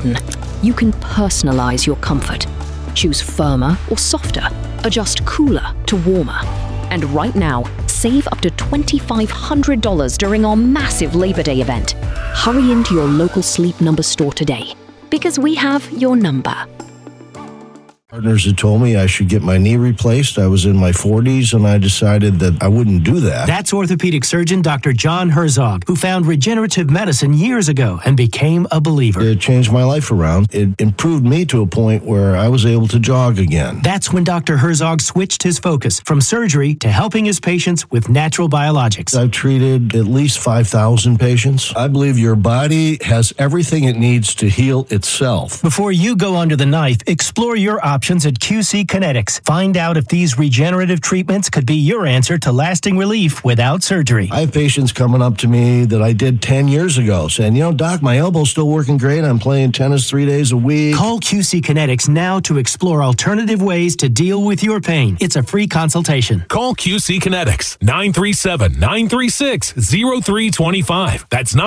button. You can personalize your comfort. Choose firmer or softer. Adjust cooler to warmer. And right now, save up to $2,500 during our massive Labor Day event. Hurry into your local Sleep Number store today, because we have your number. Partners had told me I should get my knee replaced. I was in my 40s, and I decided that I wouldn't do that. That's orthopedic surgeon Dr. John Herzog, who found regenerative medicine years ago and became a believer. It changed my life around. It improved me to a point where I was able to jog again. That's when Dr. Herzog switched his focus from surgery to helping his patients with natural biologics. I've treated at least 5,000 patients. I believe your body has everything it needs to heal itself. Before you go under the knife, explore your options at QC Kinetics. Find out if these regenerative treatments could be your answer to lasting relief without surgery. I have patients coming up to me that I did 10 years ago saying, Doc, my elbow's still working great. I'm playing tennis 3 days a week. Call QC Kinetics now to explore alternative ways to deal with your pain. It's a free consultation. Call QC Kinetics, 937-936-0325. That's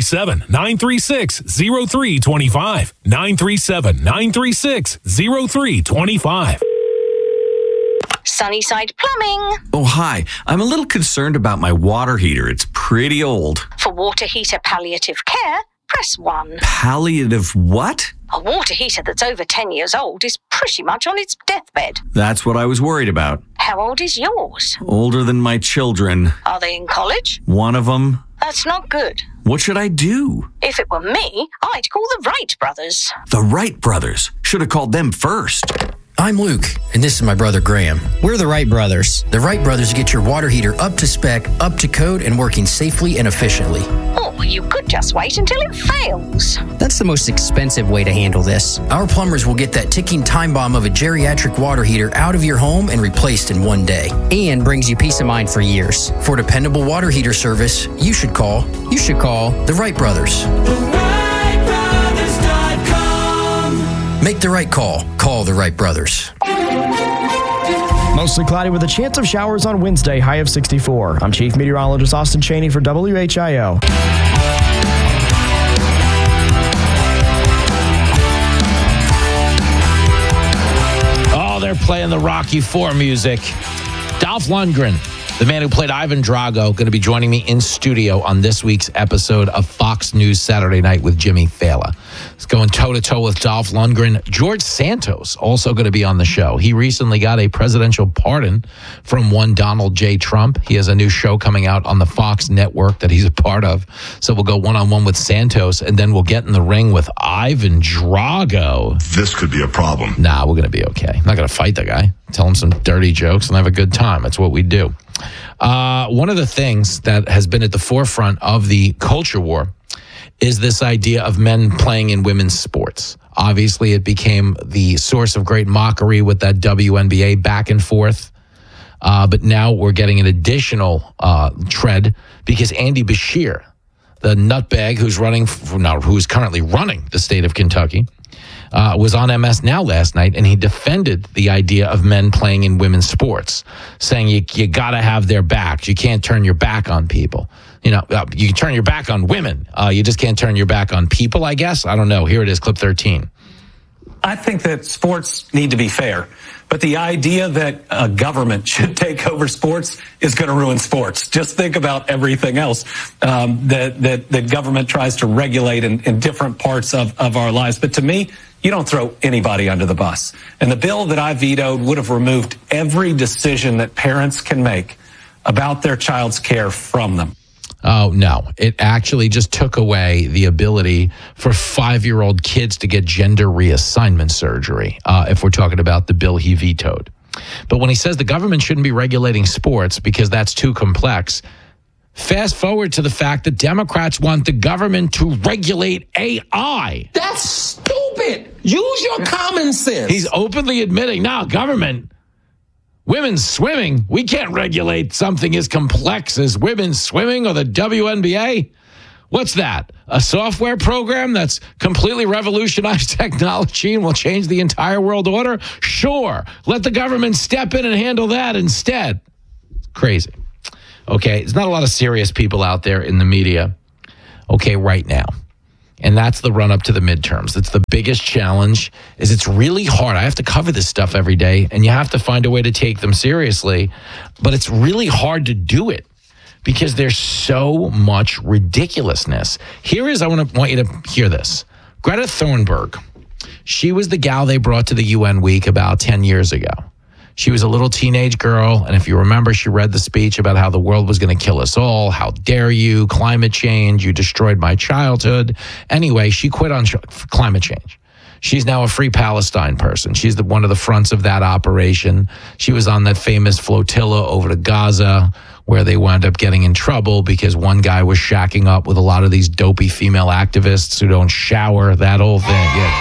937-936-0325. 937-936-0325. Sunnyside Plumbing. Oh, hi. I'm a little concerned about my water heater. It's pretty old. For water heater palliative care, press 1. Palliative what? A water heater that's over 10 years old is pretty much on its deathbed. That's what I was worried about. How old is yours? Older than my children. Are they in college? One of them. That's not good. What should I do? If it were me, I'd call the Wright brothers. The Wright brothers? Should have called them first. I'm Luke, and this is my brother Graham. We're the Wright brothers. The Wright brothers get your water heater up to spec, up to code, and working safely and efficiently. Or you could just wait until it fails. That's the most expensive way to handle this. Our plumbers will get that ticking time bomb of a geriatric water heater out of your home and replaced in one day. And brings you peace of mind for years. For dependable water heater service, you should call the Wright brothers. Make the right call. Call the Wright brothers. Mostly cloudy with a chance of showers on Wednesday, high of 64. I'm Chief Meteorologist Austin Cheney for WHIO. Oh, they're playing the Rocky IV music. Dolph Lundgren, the man who played Ivan Drago, going to be joining me in studio on this week's episode of Fox News Saturday Night with Jimmy Fallon. It's going toe-to-toe with Dolph Lundgren. George Santos also going to be on the show. He recently got a presidential pardon from one Donald J. Trump. He has a new show coming out on the Fox network that he's a part of. So we'll go one-on-one with Santos, and then we'll get in the ring with Ivan Drago. This could be a problem. Nah, we're going to be okay. I'm not going to fight the guy. Tell him some dirty jokes and have a good time. That's what we do. One of the things that has been at the forefront of the culture war is this idea of men playing in women's sports. Obviously, it became the source of great mockery with that WNBA back and forth. But now we're getting an additional tread because Andy Beshear, the nutbag who's currently running the state of Kentucky, was on MS Now last night, and he defended the idea of men playing in women's sports, saying you got to have their backs. You can't turn your back on people. You can turn your back on women. You just can't turn your back on people, I guess. I don't know. Here it is, clip 13. I think that sports need to be fair. But the idea that a government should take over sports is going to ruin sports. Just think about everything else that government tries to regulate in different parts of our lives. But to me, you don't throw anybody under the bus. And the bill that I vetoed would have removed every decision that parents can make about their child's care from them. Oh, no. It actually just took away the ability for 5-year-old kids to get gender reassignment surgery, if we're talking about the bill he vetoed. But when he says the government shouldn't be regulating sports because that's too complex, fast forward to the fact that Democrats want the government to regulate AI. That's stupid. Use your common sense. He's openly admitting, no, government, women's swimming, we can't regulate something as complex as women's swimming or the WNBA. What's that? A software program that's completely revolutionized technology and will change the entire world order? Sure. Let the government step in and handle that instead. Crazy. Okay, there's not a lot of serious people out there in the media. Okay, right now. And that's the run up to the midterms. It's the biggest challenge. It's really hard. I have to cover this stuff every day, and you have to find a way to take them seriously. But it's really hard to do it because there's so much ridiculousness. I want you to hear this. Greta Thunberg. She was the gal they brought to the UN week about 10 years ago. She was a little teenage girl, and if you remember, she read the speech about how the world was going to kill us all. How dare you? Climate change. You destroyed my childhood. Anyway, she quit on climate change. She's now a Free Palestine person. She's one of the fronts of that operation. She was on that famous flotilla over to Gaza, where they wound up getting in trouble because one guy was shacking up with a lot of these dopey female activists who don't shower, that whole thing.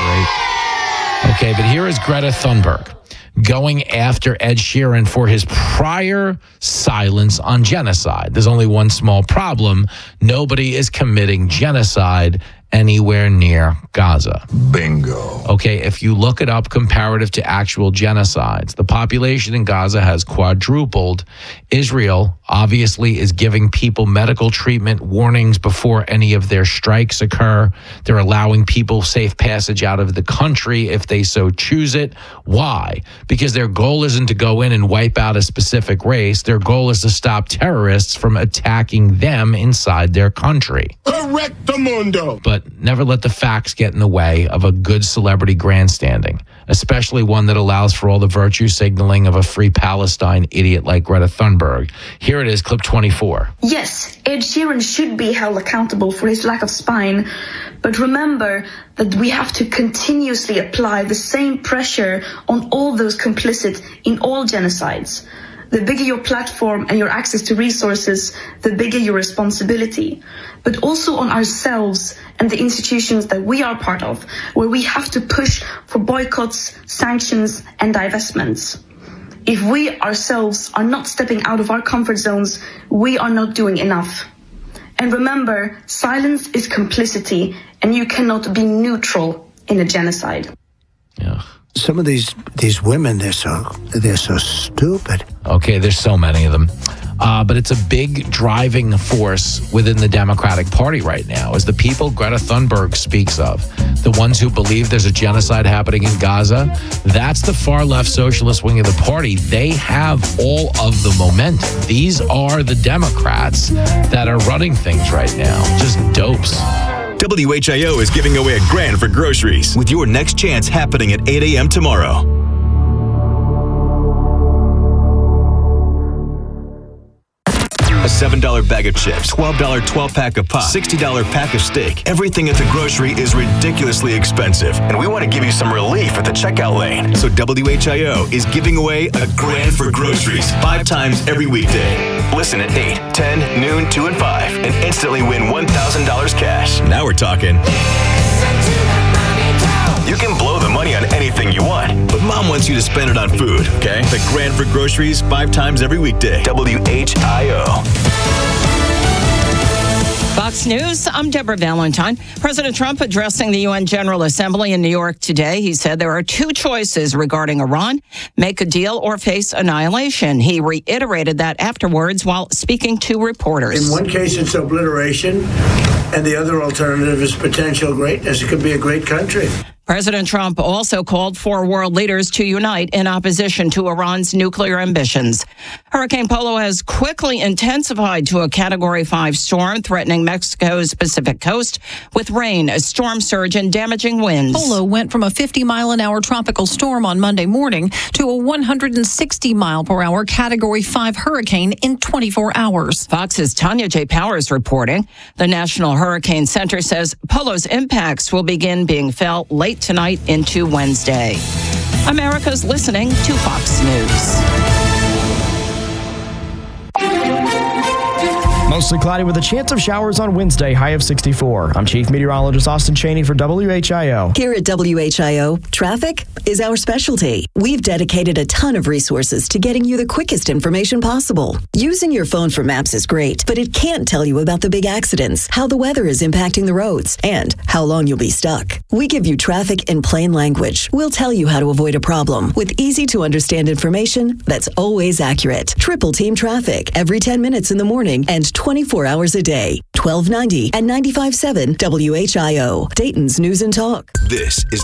Yeah, great. Okay, but here is Greta Thunberg going after Ed Sheeran for his prior silence on genocide. There's only one small problem. Nobody is committing genocide anywhere near Gaza. Bingo. Okay, if you look it up comparative to actual genocides, the population in Gaza has quadrupled. Israel obviously is giving people medical treatment warnings before any of their strikes occur. They're allowing people safe passage out of the country if they so choose it. Why? Because their goal isn't to go in and wipe out a specific race. Their goal is to stop terrorists from attacking them inside their country. Correctamundo. But never let the facts get in the way of a good celebrity grandstanding, especially one that allows for all the virtue signaling of a Free Palestine idiot like Greta Thunberg. Here it is, clip 24. Yes, Ed Sheeran should be held accountable for his lack of spine, but remember that we have to continuously apply the same pressure on all those complicit in all genocides. The bigger your platform and your access to resources, the bigger your responsibility. But also on ourselves and the institutions that we are part of, where we have to push for boycotts, sanctions, and divestments. If we ourselves are not stepping out of our comfort zones, we are not doing enough. And remember, silence is complicity, and you cannot be neutral in a genocide. Yeah. Some of these women, they're so stupid. Okay, there's so many of them. But it's a big driving force within the Democratic Party right now, is the people Greta Thunberg speaks of, the ones who believe there's a genocide happening in Gaza. That's the far left socialist wing of the party. They have all of the momentum. These are the Democrats that are running things right now. Just dopes. WHIO is giving away $1,000 for groceries with your next chance happening at 8 a.m. tomorrow. A $7 bag of chips, $12 12-pack of pop, $60 pack of steak. Everything at the grocery is ridiculously expensive, and we want to give you some relief at the checkout lane. So WHIO is giving away $1,000 for groceries 5 times every weekday. Listen at 8, 10, noon, 2, and 5, and instantly win $1,000 cash. Now we're talking. You can blow the money on anything you want, but Mom wants you to spend it on food, okay? The $1,000 for groceries 5 times every weekday. WHIO. Fox News, I'm Deborah Valentine. President Trump addressing the UN General Assembly in New York today. He said there are 2 choices regarding Iran, make a deal or face annihilation. He reiterated that afterwards while speaking to reporters. In one case, it's obliteration, and the other alternative is potential greatness. It could be a great country. President Trump also called for world leaders to unite in opposition to Iran's nuclear ambitions. Hurricane Polo has quickly intensified to a Category 5 storm, threatening Mexico's Pacific coast with rain, a storm surge, and damaging winds. Polo went from a 50-mile-an-hour tropical storm on Monday morning to a 160-mile-per-hour Category 5 hurricane in 24 hours. Fox's Tanya J. Powers reporting. The National Hurricane Center says Polo's impacts will begin being felt late tonight into Wednesday. America's listening to Fox News. Mostly cloudy with a chance of showers on Wednesday, high of 64. I'm Chief Meteorologist Austin Cheney for WHIO. Here at WHIO, traffic is our specialty. We've dedicated a ton of resources to getting you the quickest information possible. Using your phone for maps is great, but it can't tell you about the big accidents, how the weather is impacting the roads, and how long you'll be stuck. We give you traffic in plain language. We'll tell you how to avoid a problem with easy-to-understand information that's always accurate. Triple Team Traffic every 10 minutes in the morning and 24 hours a day. 1290 and 95.7 WHIO. Dayton's News and Talk. This is